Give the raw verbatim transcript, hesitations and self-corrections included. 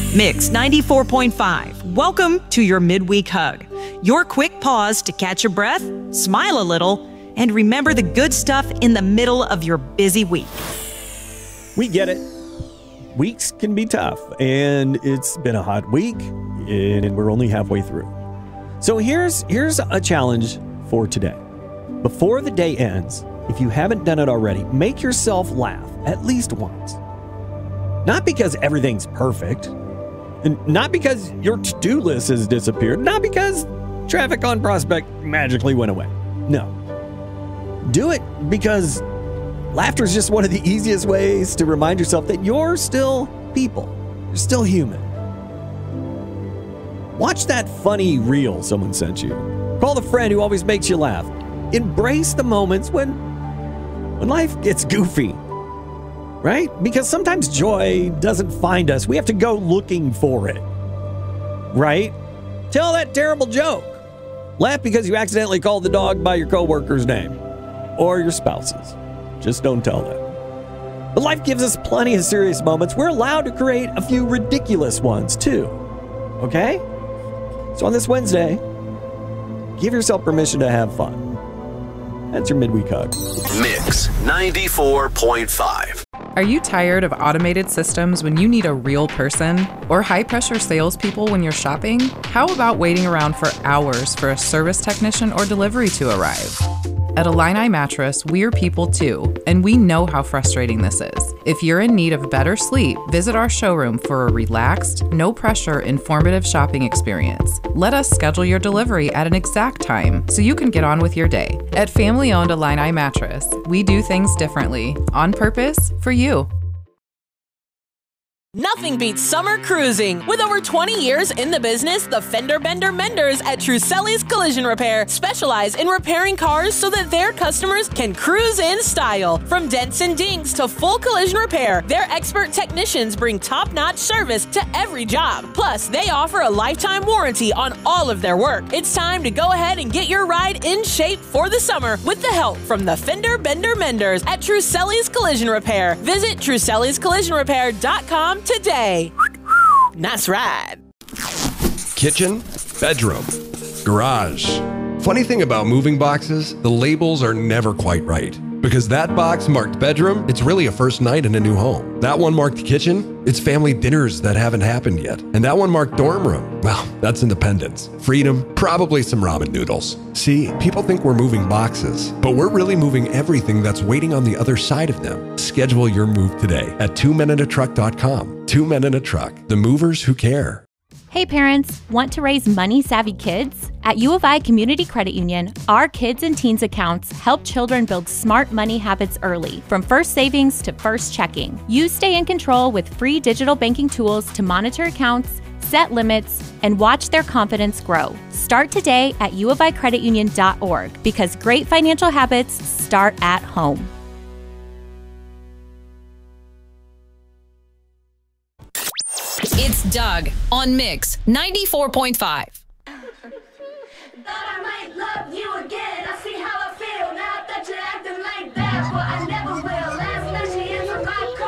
Mix ninety-four point five. Welcome to your midweek hug. Your quick pause to catch your breath, smile a little, and remember the good stuff in the middle of your busy week. We get it. Weeks can be tough, and it's been a hot week, and we're only halfway through. So here's here's a challenge for today. Before the day ends, if you haven't done it already, make yourself laugh at least once. Not because everything's perfect, and not because your to-do list has disappeared, not because traffic on Prospect magically went away. No. Do it because laughter is just one of the easiest ways to remind yourself that you're still people. You're still human. Watch that funny reel someone sent you. Call the friend who always makes you laugh. Embrace the moments when, when life gets goofy. Right? Because sometimes joy doesn't find us. We have to go looking for it. Right? Tell that terrible joke. Laugh because you accidentally called the dog by your coworker's name. Or your spouse's. Just don't tell them. But life gives us plenty of serious moments. We're allowed to create a few ridiculous ones too. Okay? So on this Wednesday, give yourself permission to have fun. That's your midweek hug. Mix ninety-four point five. Are you tired of automated systems when you need a real person? Or high-pressure salespeople when you're shopping? How about waiting around for hours for a service technician or delivery to arrive? At Illini Mattress, we're people too, and we know how frustrating this is. If you're in need of better sleep, visit our showroom for a relaxed, no-pressure, informative shopping experience. Let us schedule your delivery at an exact time so you can get on with your day. At family-owned Illini Mattress, we do things differently, on purpose, for you. Nothing beats summer cruising. With over twenty years in the business, the Fender Bender Menders at Truselli's Collision Repair specialize in repairing cars so that their customers can cruise in style. From dents and dings to full collision repair, their expert technicians bring top-notch service to every job. Plus, they offer a lifetime warranty on all of their work. It's time to go ahead and get your ride in shape for the summer with the help from the Fender Bender Menders at Truselli's Collision Repair. Visit Truselli's Collision Repair dot com today. Nice ride. Kitchen, bedroom, garage. Funny thing about moving boxes, the labels are never quite right. Because that box marked bedroom, it's really a first night in a new home. That one marked kitchen, it's family dinners that haven't happened yet. And that one marked dorm room, well, that's independence, freedom, probably some ramen noodles. See, people think we're moving boxes, but we're really moving everything that's waiting on the other side of them. Schedule your move today at two men in a truck dot com. Two Men in a Truck, the movers who care. Hey parents, want to raise money-savvy kids? At U of I Community Credit Union, our Kids and Teens accounts help children build smart money habits early, from first savings to first checking. You stay in control with free digital banking tools to monitor accounts, set limits, and watch their confidence grow. Start today at u of i credit union dot org because great financial habits start at home. It's Doug on Mix ninety-four point five. Thought I might love you again. I see